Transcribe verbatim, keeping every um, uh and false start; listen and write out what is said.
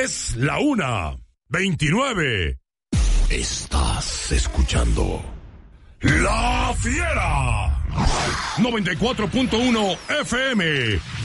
Es la una veintinueve. Estás escuchando La Fiera noventa y cuatro punto uno F M